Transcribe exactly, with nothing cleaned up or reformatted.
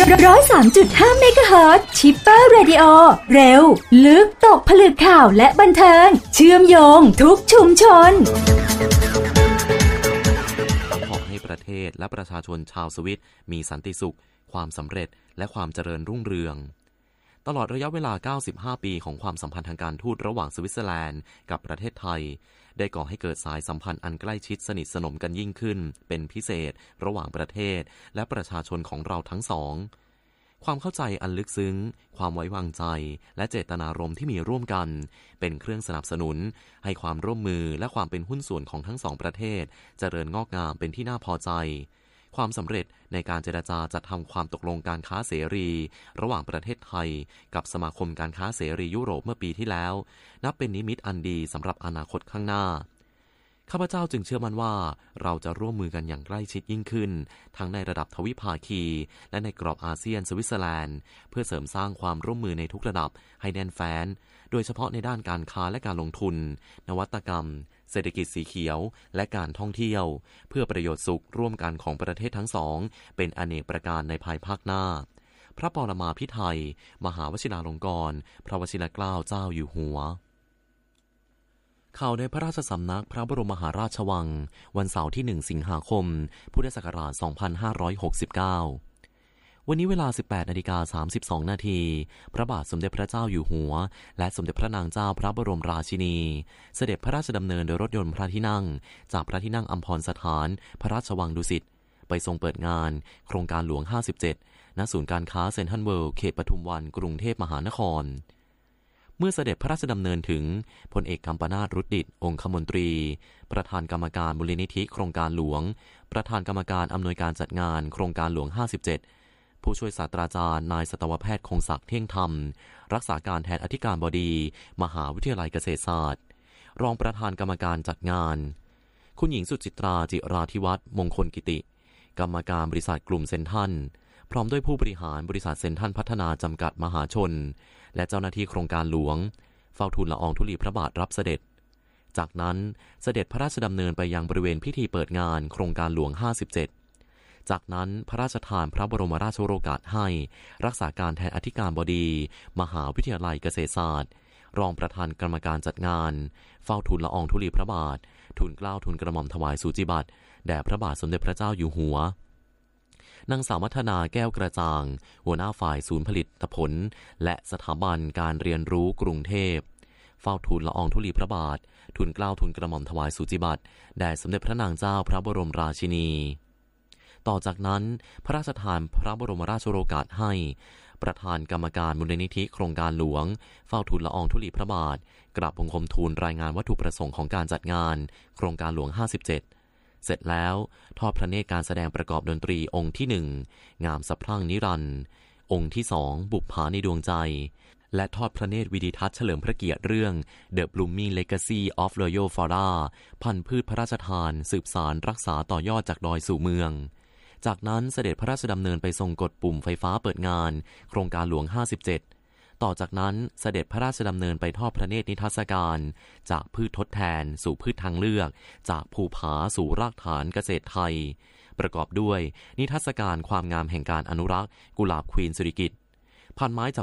ร้อยสามจุดห้าเมกะเฮิรตซ์ชิปเปอร์เรดิโอเร็วลึกตกผลึกข่าวและบันเทิงเชื่อมโยงทุกชุมชนขอให้ประเทศและประชาชนชาวสวิตมีสันติสุขความสำเร็จและความเจริญรุ่งเรืองตลอดระยะเวลาเก้าสิบห้าปีของความสัมพันธ์ทางการทูตระหว่างสวิตเซอร์แลนด์กับประเทศไทยได้ก่อให้เกิดสายสัมพันธ์อันใกล้ชิดสนิทสนมกันยิ่งขึ้นเป็นพิเศษระหว่างประเทศและประชาชนของเราทั้งสองความเข้าใจอันลึกซึ้งความไว้วางใจและเจตนารมณ์ที่มีร่วมกันเป็นเครื่องสนับสนุนให้ความร่วมมือและความเป็นหุ้นส่วนของทั้งสองประเทศเจริญงอกงามเป็นที่น่าพอใจความสำเร็จในการเจรจาจัดทำความตกลงการค้าเสรีระหว่างประเทศไทยกับสมาคมการค้าเสรียุโรปเมื่อปีที่แล้วนับเป็นนิมิตอันดีสำหรับอนาคตข้างหน้าข้าพเจ้าจึงเชื่อมั่นว่าเราจะร่วมมือกันอย่างใกล้ชิดยิ่งขึ้นทั้งในระดับทวิภาคีและในกรอบอาเซียนสวิตเซอร์แลนด์เพื่อเสริมสร้างความร่วมมือในทุกระดับให้แน่นแฟ้นโดยเฉพาะในด้านการค้าและการลงทุนนวัตกรรมเศรษฐกิจสีเขียวและการท่องเที่ยวเพื่อประโยชน์สุขร่วมกันของประเทศทั้งสองเป็นอเนกประการในภายภาคหน้าพระปรมาภิไธยมหาวชิราลงกรณ์พระวชิรเกล้าเจ้าอยู่หัวข่าวในพระราชสำนักพระบรมมหาราชวังวันเสาร์ที่หนึ่งสิงหาคมพุทธศักราชสองพันห้าร้อยหกสิบเก้าวันนี้เวลา สิบแปดนาฬิกาสามสิบสอง นาทีพระบาทสมเด็จพระเจ้าอยู่หัวและสมเด็จพระนางเจ้าพระบรมราชินีเสด็จพระราชดำเนินโดยรถยนต์พระที่นั่งจากพระที่นั่งอัมพรสถานพระราชวังดุสิตไปทรงเปิดงานโครงการหลวงห้าสิบเจ็ดณศูนย์การค้าเซ็นทรัลเวิลด์เขตปทุมวันกรุงเทพมหานครเมื่อเสด็จพระราชดำเนินถึงพลเอกกัมปนาท รุตดิษฐ์องคมนตรีประธานกรรมการมูลนิธิโครงการหลวงประธานกรรมการอำนวยการจัดงานโครงการหลวงห้าสิบเจ็ดผู้ช่วยศาสตราจารย์นายสัตวแพทย์คงศักดิ์เที่ยงธรรมรักษาการแทนอธิการบดีมหาวิทยาลัยเกษตรศาสตร์รองประธานกรรมการจัดงานคุณหญิงสุจิตราจิราธิวัฒน์มงคลกิติกรรมการบริษัทกลุ่มเซ็นทรัลพร้อมด้วยผู้บริหารบริษัทเซ็นทรัลพัฒนาจำกัดมหาชนและเจ้าหน้าที่โครงการหลวงเฝ้าทูลละอองธุลีพระบาทรับเสด็จจากนั้นเสด็จพระราชดำเนินไปยังบริเวณพิธีเปิดงานโครงการหลวงห้าสิบเจ็ดจากนั้นพระราชทานพระบรมราชโองการให้รักษาการแทนอธิการบดีมหาวิทยาลัยเกษตรศาสตร์รองประธานกรรมการจัดงานเฝ้าทูลละอองธุลีพระบาททูลเกล้าทูลกระหม่อมถวายสูจิบัตรแด่พระบาทสมเด็จพระเจ้าอยู่หัวนางสาวมัทนาแก้วกระจ่างหัวหน้าฝ่ายศูนย์ผลิตผลและสถาบันการเรียนรู้กรุงเทพเฝ้าทูลละอองธุลีพระบาททูลเกล้าทูลกระหม่อมถวายสูจิบัตรแด่สมเด็จพระนางเจ้าพระบรมราชินีต่อจากนั้นพระราชทานพระบรมราชโองการให้ประธานกรรมการมูลนิธิโครงการหลวงเฝ้าทูลละอองธุลีพระบาทกราบบังคมทูลรายงานวัตถุประสงค์ของการจัดงานโครงการหลวงห้าสิบเจ็ดเสร็จแล้วทอดพระเนตรการแสดงประกอบดนตรีองค์ที่หนึ่งงามสะพรั่งนิรันดร์องค์ที่สองบุปผาในดวงใจและทอดพระเนตรวิดิทัศน์เฉลิมพระเกียรติเรื่อง The Blooming Legacy of Royal Flora พันธุ์พืชพระราชทานสืบสานรักษาต่อยอดจากดอยสู่เมืองจากนั้นเสด็จพระราชดำเนินไปทรงกดปุ่มไฟฟ้าเปิดงานโครงการหลวงห้าสิบเจ็ดต่อจากนั้นเสด็จพระราชดำเนินไปทอดพระเนตรนิทรรศการจากพืชทดแทนสู่พืชทางเลือกจากภูผาสู่รากฐานเกษตรไทยประกอบด้วยนิทรรศการความงามแห่งการอนุรักษ์กุหลาบควีนสิริกิติ์พันไม้จาก